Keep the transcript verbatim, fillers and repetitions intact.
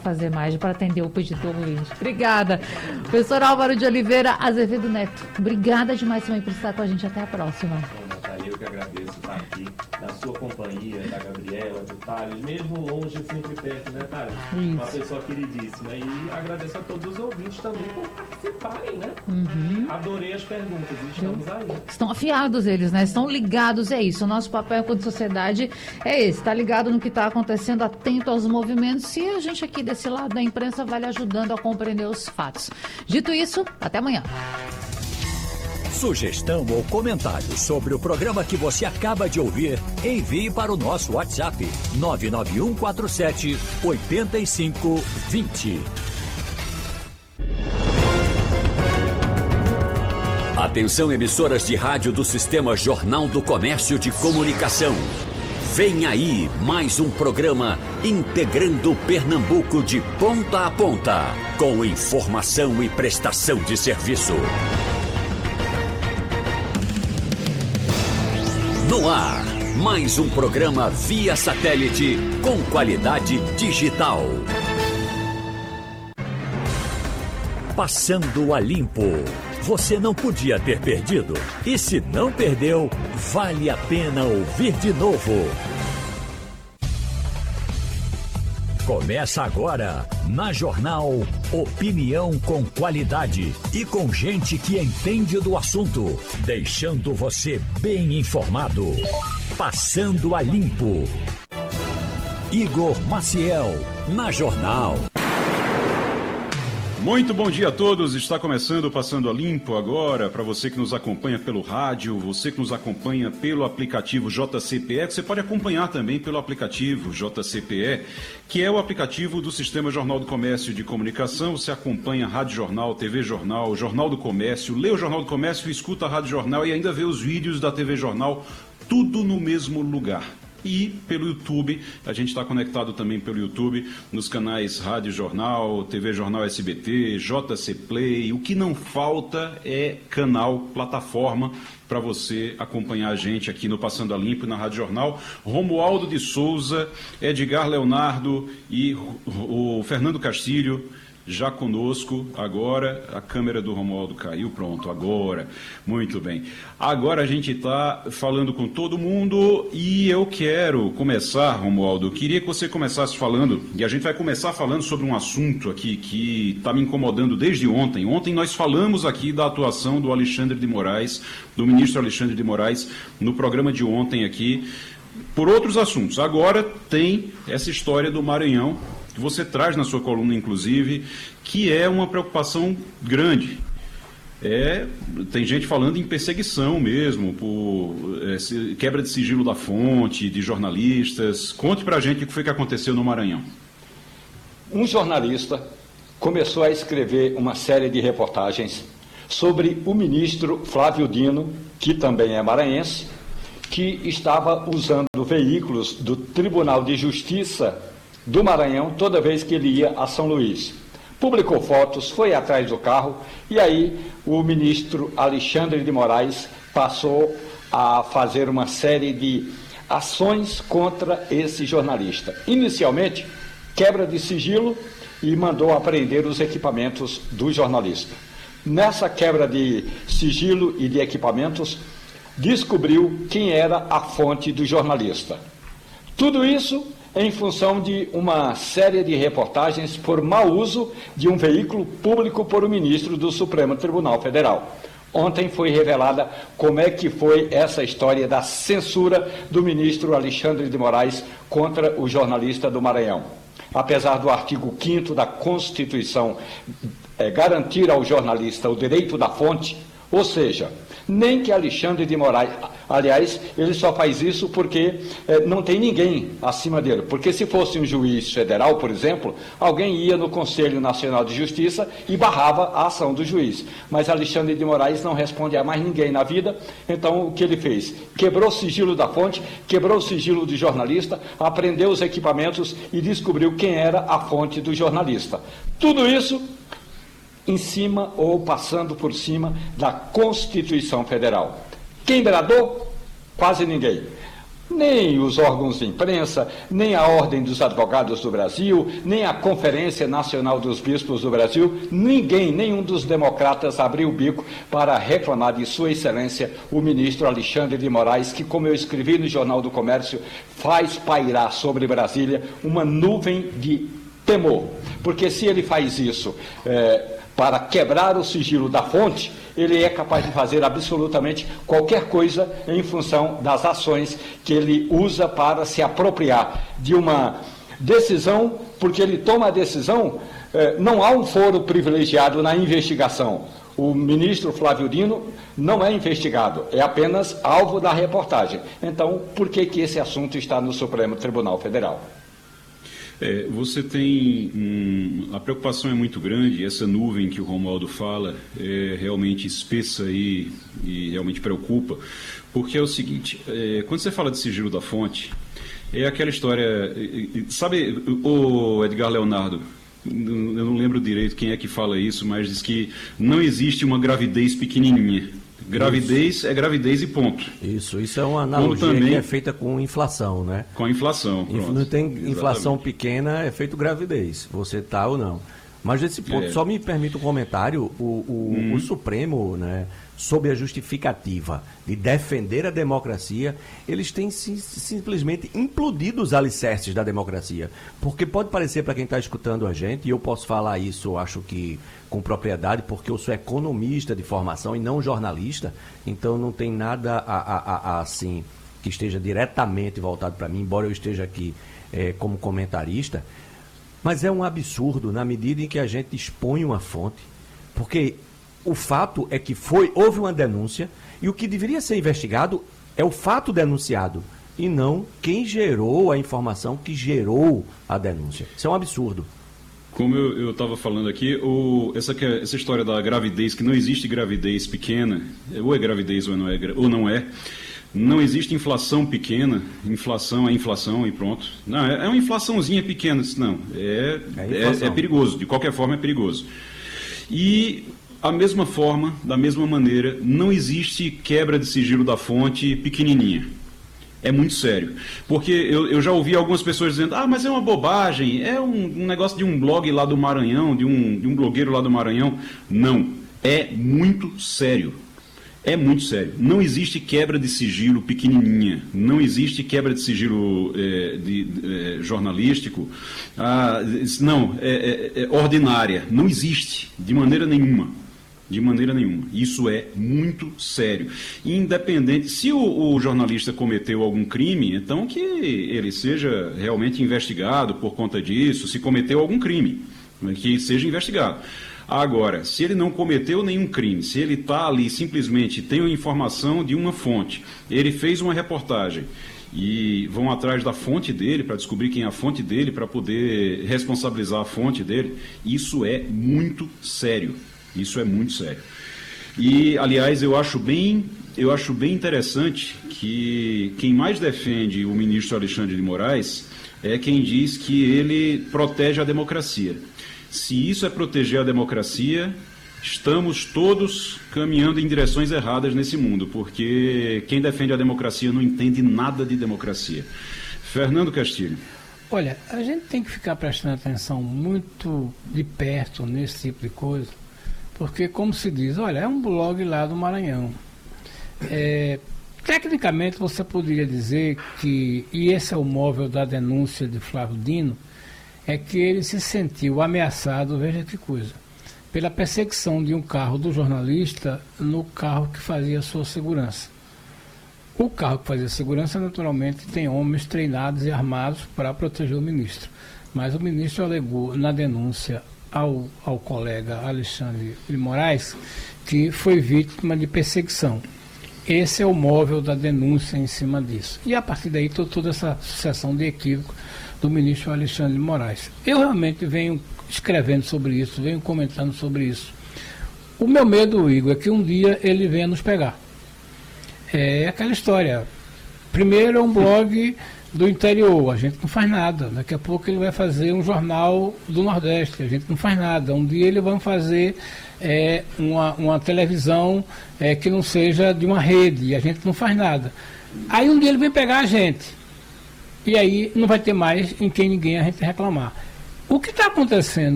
fazer mais, para atender o pedido do ouvinte. Obrigada. Professor Álvaro de Oliveira Azevedo Neto, obrigada demais também por estar com a gente. Até a próxima. Eu que agradeço estar aqui, na sua companhia, da Gabriela, do Thales, mesmo longe, sempre perto, né, Thales? Uma pessoa queridíssima. E agradeço a todos os ouvintes também por participarem, né? Uhum. Adorei as perguntas, estamos aí. Estão afiados eles, né? Estão ligados, é isso. O nosso papel enquanto sociedade é esse, tá ligado no que está acontecendo, atento aos movimentos, e a gente aqui desse lado da imprensa vai lhe ajudando a compreender os fatos. Dito isso, até amanhã. Sugestão ou comentário sobre o programa que você acaba de ouvir, envie para o nosso WhatsApp nove nove um quatro sete oito cinco dois zero. Atenção, emissoras de rádio do Sistema Jornal do Comércio de Comunicação. Vem aí mais um programa integrando Pernambuco de ponta a ponta, com informação e prestação de serviço. No ar, mais um programa via satélite com qualidade digital. Passando a Limpo. Você não podia ter perdido. E se não perdeu, vale a pena ouvir de novo. Começa agora, na Jornal, opinião com qualidade e com gente que entende do assunto, deixando você bem informado. Passando a Limpo. Igor Maciel, na Jornal. Muito bom dia a todos, está começando Passando a Limpo agora, para você que nos acompanha pelo rádio, você que nos acompanha pelo aplicativo J C P E, que você pode acompanhar também pelo aplicativo J C P E, que é o aplicativo do Sistema Jornal do Comércio de Comunicação. Você acompanha Rádio Jornal, T V Jornal, Jornal do Comércio, lê o Jornal do Comércio, escuta a Rádio Jornal e ainda vê os vídeos da T V Jornal, tudo no mesmo lugar. E pelo YouTube, a gente está conectado também pelo YouTube, nos canais Rádio Jornal, T V Jornal S B T, J C Play. O que não falta é canal, plataforma, para você acompanhar a gente aqui no Passando a Limpo e na Rádio Jornal. Romualdo de Souza, Edgar Leonardo e o Fernando Castilho já conosco. Agora a câmera do Romualdo caiu, pronto, agora, muito bem. Agora a gente está falando com todo mundo e eu quero começar, Romualdo, queria que você começasse falando, e a gente vai começar falando sobre um assunto aqui que está me incomodando desde ontem. Ontem nós falamos aqui da atuação do Alexandre de Moraes, do ministro Alexandre de Moraes, no programa de ontem aqui, por outros assuntos. Agora tem essa história do Maranhão, que você traz na sua coluna, inclusive, que é uma preocupação grande. É, tem gente falando em perseguição mesmo, por é, quebra de sigilo da fonte, de jornalistas. Conte pra gente o que foi que aconteceu no Maranhão. Um jornalista começou a escrever uma série de reportagens sobre o ministro Flávio Dino, que também é maranhense, que estava usando veículos do Tribunal de Justiça do Maranhão toda vez que ele ia a São Luís. Publicou fotos, foi atrás do carro e aí o ministro Alexandre de Moraes passou a fazer uma série de ações contra esse jornalista. Inicialmente, quebra de sigilo e mandou apreender os equipamentos do jornalista. Nessa quebra de sigilo e de equipamentos, descobriu quem era a fonte do jornalista. Tudo isso em função de uma série de reportagens por mau uso de um veículo público por um ministro do Supremo Tribunal Federal. Ontem foi revelada como é que foi essa história da censura do ministro Alexandre de Moraes contra o jornalista do Maranhão. Apesar do artigo quinto da Constituição é, garantir ao jornalista o direito da fonte, ou seja, nem que Alexandre de Moraes, aliás, ele só faz isso porque eh, não tem ninguém acima dele, porque se fosse um juiz federal, por exemplo, alguém ia no Conselho Nacional de Justiça e barrava a ação do juiz, mas Alexandre de Moraes não responde a mais ninguém na vida. Então o que ele fez? Quebrou o sigilo da fonte, quebrou o sigilo do jornalista, apreendeu os equipamentos e descobriu quem era a fonte do jornalista. Tudo isso em cima ou passando por cima da Constituição Federal. Quem bradou? Quase ninguém. Nem os órgãos de imprensa, nem a Ordem dos Advogados do Brasil, nem a Conferência Nacional dos Bispos do Brasil, ninguém, nenhum dos democratas abriu o bico para reclamar de Sua Excelência o ministro Alexandre de Moraes, que, como eu escrevi no Jornal do Comércio, faz pairar sobre Brasília uma nuvem de temor. Porque se ele faz isso é, para quebrar o sigilo da fonte, ele é capaz de fazer absolutamente qualquer coisa em função das ações que ele usa para se apropriar de uma decisão, porque ele toma a decisão, eh, não há um foro privilegiado na investigação. O ministro Flávio Dino não é investigado, é apenas alvo da reportagem. Então, por que que esse assunto está no Supremo Tribunal Federal? É, você tem... Hum, a preocupação é muito grande, essa nuvem que o Romualdo fala é realmente espessa e, e realmente preocupa, porque é o seguinte, é, quando você fala de sigilo da fonte, é aquela história... Sabe, o Edgar Leonardo, eu não lembro direito quem é que fala isso, mas diz que não existe uma gravidez pequenininha. Gravidez isso. É gravidez e ponto. Isso, isso é uma analogia também, que é feita com inflação, né? Com a inflação, pronto. Não tem inflação Exatamente. Pequena, é feito gravidez, você está ou não. Mas nesse ponto, é. só me permite um comentário, o, o, hum. o Supremo, né, sob a justificativa de defender a democracia, eles têm sim, simplesmente implodido os alicerces da democracia. Porque pode parecer para quem está escutando a gente, e eu posso falar isso, acho que com propriedade, porque eu sou economista de formação e não jornalista, então não tem nada a, a, a, a, assim que esteja diretamente voltado para mim, embora eu esteja aqui é, como comentarista, mas é um absurdo na medida em que a gente expõe uma fonte, porque o fato é que foi, houve uma denúncia e o que deveria ser investigado é o fato denunciado e não quem gerou a informação que gerou a denúncia. Isso é um absurdo. Como eu estava falando aqui, o, essa, essa história da gravidez, que não existe gravidez pequena, ou é gravidez ou não é, ou não é, não existe inflação pequena, inflação é inflação e pronto. Não, é, é uma inflaçãozinha pequena, não, é, é, é, é perigoso, de qualquer forma é perigoso. E a mesma forma, da mesma maneira, não existe quebra de sigilo da fonte pequenininha. É muito sério, porque eu, eu já ouvi algumas pessoas dizendo, ah, mas é uma bobagem, é um, um negócio de um blog lá do Maranhão, de um, de um blogueiro lá do Maranhão. Não, é muito sério, é muito sério. Não existe quebra de sigilo pequenininha, não existe quebra de sigilo é, de, de, é, jornalístico, ah, não, é, é, é ordinária, não existe, de maneira nenhuma. De maneira nenhuma. Isso é muito sério. Independente, se o, o jornalista cometeu algum crime, então que ele seja realmente investigado por conta disso, se cometeu algum crime, que seja investigado. Agora, se ele não cometeu nenhum crime, se ele está ali simplesmente tem uma informação de uma fonte, ele fez uma reportagem e vão atrás da fonte dele para descobrir quem é a fonte dele, para poder responsabilizar a fonte dele, isso é muito sério. Isso é muito sério. E, aliás, eu acho bem, eu acho bem interessante que quem mais defende o ministro Alexandre de Moraes é quem diz que ele protege a democracia. Se isso é proteger a democracia, estamos todos caminhando em direções erradas nesse mundo, porque quem defende a democracia não entende nada de democracia. Fernando Castilho. Olha, a gente tem que ficar prestando atenção muito de perto nesse tipo de coisa, porque, como se diz, olha, é um blog lá do Maranhão. É, tecnicamente, você poderia dizer que, e esse é o móvel da denúncia de Flávio Dino, é que ele se sentiu ameaçado, veja que coisa, pela perseguição de um carro do jornalista no carro que fazia sua segurança. O carro que fazia segurança, naturalmente, tem homens treinados e armados para proteger o ministro. Mas o ministro alegou na denúncia Ao, ao colega Alexandre de Moraes, que foi vítima de perseguição. Esse é o móvel da denúncia em cima disso. E a partir daí toda essa sucessão de equívoco do ministro Alexandre de Moraes. Eu realmente venho escrevendo sobre isso, venho comentando sobre isso. O meu medo, Igor, é que um dia ele venha nos pegar. É aquela história. Primeiro é um blog do interior, a gente não faz nada. Daqui a pouco ele vai fazer um jornal do Nordeste, a gente não faz nada. Um dia ele vai fazer é, uma, uma televisão é, que não seja de uma rede, e a gente não faz nada. Aí um dia ele vem pegar a gente. E aí não vai ter mais em quem ninguém a gente reclamar. O que está acontecendo